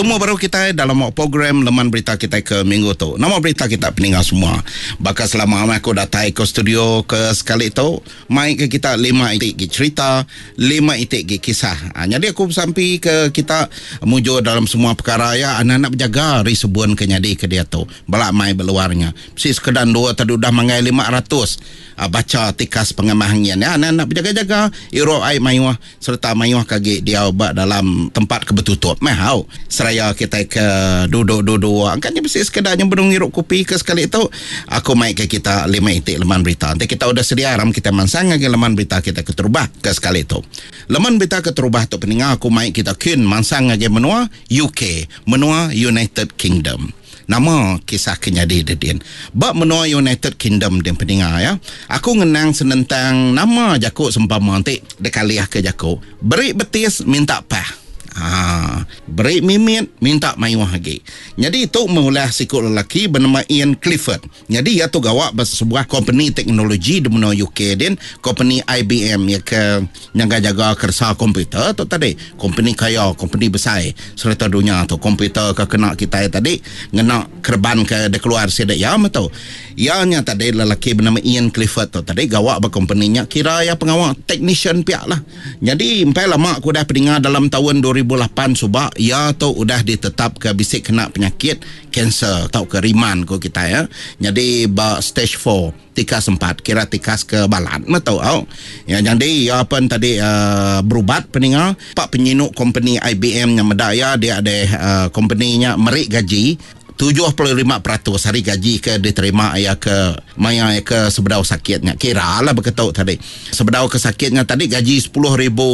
Bertemu baru kita dalam program Laman Berita kita ke minggu tu. Nama berita kita peninggal semua. Bakal selama aku datang ke studio ke sekali tu, mai ke kita 5 itik cerita, 5 itik kisah. Jadi aku sampai ke kita mujur dalam semua perkara ya, anak-anak berjaga risebuan ke nyadi ke dia tu. Balak mai beluarnya. Si sekedar dua tadi dah mangai 500 baca tikas pengemahangian ya, anak-anak berjaga-jaga iro ai mayuah serta mayuah kage dia obat dalam tempat kebetutup mahau seraya kita ke duduk angkatnya mesti sekedarnya berung iruk kopi ke sekali itu aku mai ke kita 5 itik laman berita. Nanti kita udah sedia ram kita mansang lagi laman berita kita keterubah ke sekali itu. Laman berita keterubah tu peningal aku mai kita kin mansang lagi menua UK, menua United Kingdom. Nama kisah kenyadi dedin. Bab menua United Kingdom din pendengar ya. Aku ngenang senentang nama Jakuk sempama nanti dekaliah ke Jakuk. Beri betis minta pah. Beri mimit minta mayuah lagi. Jadi itu maulah sikut lelaki bernama Ian Clifford. Jadi ia tu gawak sebuah company teknologi di menua UK din, company IBM ya ke jaga-jaga kersa komputer tu tadi. Company kaya, company besar serta dunia tu. Komputer ke kena kita tadi ngena kerban ke de keluar sedak ya betul. Ianya tadi lelaki bernama Ian Clifford tu tadi gawak berkompaninya kira ya pengawal technician pihak lah. Jadi empai lama aku dah pendengar dalam tahun 2008 subak ya tu udah ditetap ke bisik kena penyakit kanser tau ke riman ko kita ya. Jadi stage 4 tikas 4 kira tikas ke balat tahu ya. Jadi ya apa tadi berubat peninggal pak penyinuk company IBM yang medaya dia ada company-nya merik gaji 75% hari gaji ke diterima ayah ke maya ke sebedau sakitnya kira lah berketuk tadi sebedau kesakitnya tadi gaji 10,000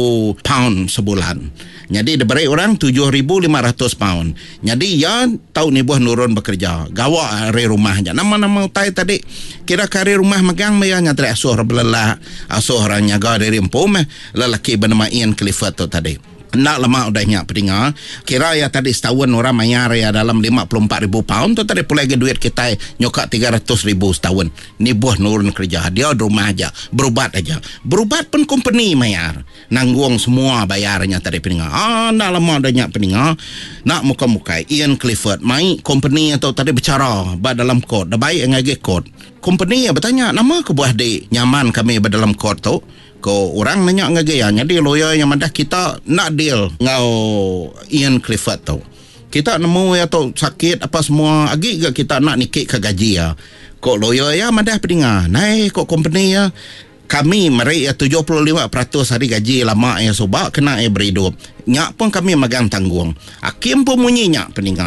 pound sebulan. Jadi diberi orang 7,500 pound. Jadi ya tahu ni buah nurun bekerja gawak hari rumah aja nama-nama utai tadi kira kari rumah megang mayanya tadi asuh belelah asuh orang nyaga dari empom lelaki bernama Ian Clifford tu tadi. Nak lama udah nyak pendengar kira ya tadi setahun orang mayar ya dalam 54,000 pound tu tadi pulai duit kita nyokak 300,000 setahun. Ni buah nurun kerja dia di rumah aja berubat pun company mayar nanggung semua bayarnya tadi pendengar. Nak lama udah nyak pendengar nak muka-muka Ian Clifford mai company atau tadi bicara dalam kod dah baik ngage kod company ya bertanya nama ke buah de nyaman kami dalam kod tu ko orang nanya ngagaya jadi lawyer yang madah kita nak deal ngau Ian Clifford tu kita nemu ya tu sakit apa semua agi ke kita nak nikik ke gaji ya ko lawyer ya madah pendengar naik ko company ya kami meri 75% hari gaji lama ya sobak kena beri hidup nyak pun kami megang tanggung hakim pun munyi nyak pendengar